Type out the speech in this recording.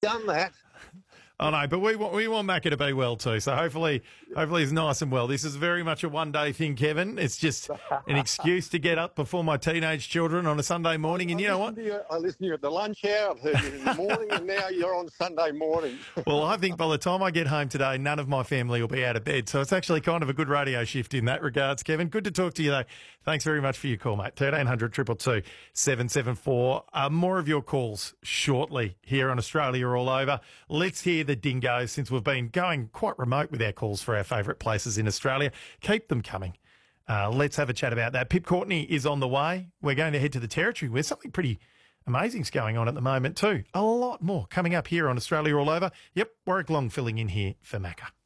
done that. I know, but we want Macca to be well too. So hopefully he's nice and well. This is very much a one-day thing, Kevin. It's just an excuse to get up before my teenage children on a Sunday morning. And you know what? I listened to you at the lunch hour. I've heard you in the morning, and now you're on Sunday morning. Well, I think by the time I get home today, none of my family will be out of bed. So it's actually kind of a good radio shift in that regards, Kevin. Good to talk to you, though. Thanks very much for your call, mate. 1300 222 774. More of your calls shortly here on Australia All Over. Let's hear the dingoes, since we've been going quite remote with our calls for our favourite places in Australia. Keep them coming. Let's have a chat about that. Pip Courtney is on the way. We're going to head to the Territory where something pretty amazing's going on at the moment too. A lot more coming up here on Australia All Over. Yep, Warwick Long filling in here for Macca.